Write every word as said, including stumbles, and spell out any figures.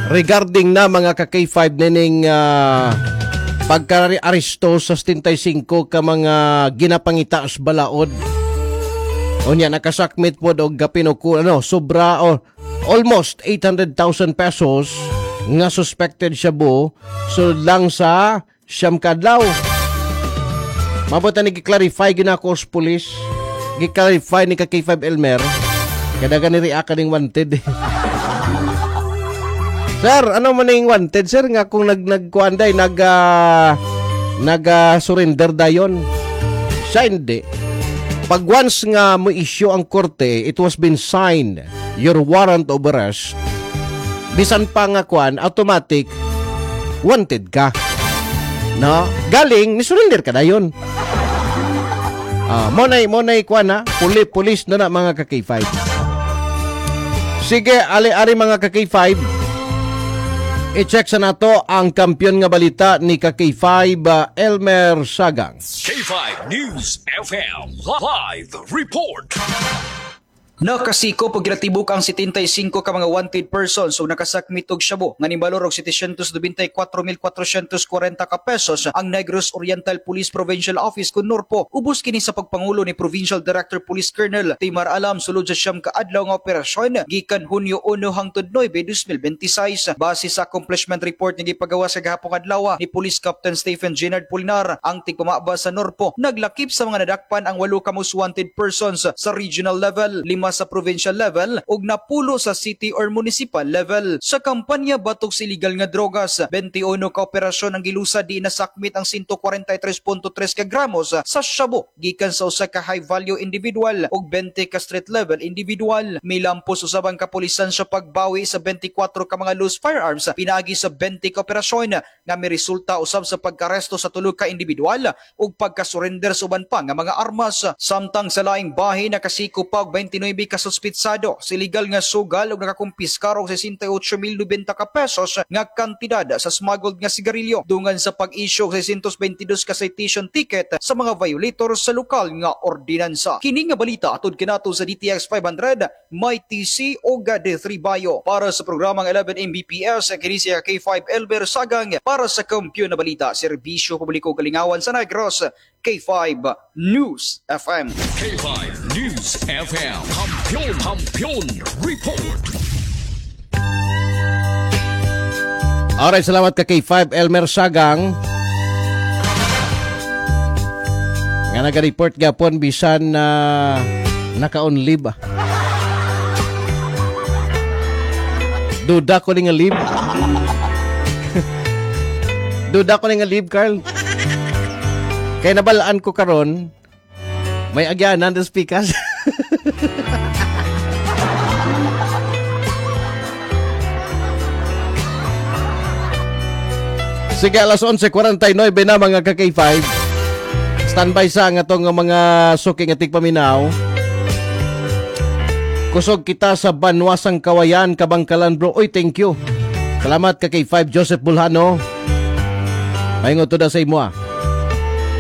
regarding na mga ka K five nining uh, pagka-aresto sa seventy-five ka mga ginapangita sa balaod. O niya, nakasakmit po og gapinuku, ano, sobra o almost eight hundred thousand pesos nga suspected siya bo. So lang sa siyam kadlaw. Mabuta ni gi-clarify ginako sa police. Gi-clarify ni ka K five Elmer. Kada gani react kaning wanted. Sir, ano man yung wanted, sir? Nga kung nag nagkuanday, nag uh, nag uh, surrender dayon. Siya hindi. Pag once nga mo issue ang korte, it was been signed, your warrant of arrest, bisan pa nga kuan, automatic, wanted ka. No? Galing, ni surrender ka dayon. Uh, monay, monay kuan ha, puli, pulis na na mga ka K five. Sige, ali-ari mga ka K five. I-check sa nato ang kampiyon nga balita ni ka K five uh, Elmer Sagang. K five News F M Live Report. Nakasiko pag ginatibuk ang seventy-five ka mga wanted persons o nakasakmit og shabu nga nimbalor og seven hundred twenty-four thousand four hundred forty ka pesos ang Negros Oriental Police Provincial Office kun Norpo. Ubos kini sa pagpangulo ni Provincial Director Police Colonel Timar Alam sulod sa siyam ka adlaw nga operasyon gikan Hunyo one hangtod nine, twenty twenty-six. Base sa accomplishment report nga gipagawa sa gahapong adlaw ni Police Captain Stephen Gennard Polinar, ang tigpamaba sa Norpo naglakip sa mga nadakpan ang walo ka most wanted persons sa regional level, lima sa provincial level ug napulo sa city or municipal level. Sa kampanya batok sa illegal nga drogas, twenty-one ka operasyon ang gilusad di nasakmit ang one forty-three point three ka gramos sa shabu gikan sa usa ka high value individual ug twenty ka street level individual. May lampos usabang kapulisan sa pagbawi sa twenty-four ka mga loose firearms pinagi sa twenty ka operasyon nga may resulta usab sa pagkaresto sa tulo ka individual ug pagkasurrender sa uban pa nga mga armas. Samtang sa laing bahin nakasikop pa og twenty-nine ka suspitsado sa illegal nga sugal ug nakakumpiskar og sixty-eight mil ninety ka pesos nga kantidad sa smuggled nga sigarilyo dungan sa pag-issue og six twenty-two ka citation ticket sa mga violator sa lokal nga ordinansa. Kini nga balita atod kinato sa D T X five hundred, may T C o D three Bayo. Para sa programang eleven M B P S, kini si K five Elmer Sagang para sa kampiyon na balita, Serbisyo Publiko Kalingawan sa Negros, K five News F M. K five News F M. Kampiyon, Kampiyon Report. Alright, salamat ka K five Elmer Sagang. Nga nag-report gapon bisan na uh, naka-on leave. Duda ko ni nga leave. Duda ko ni nga leave, Carl. Kaya nabalaan ko karon may agyanan ng speakers. Sige, alas eleven forty-nine na mga ka K five. Standby sa nga tong mga suking ating paminaw. Kusog kita sa Banwasang Kawayan, Kabangkalan, bro. Oy, thank you. Salamat ka K five Joseph Bulhano. Mahingo to da sa imo ah.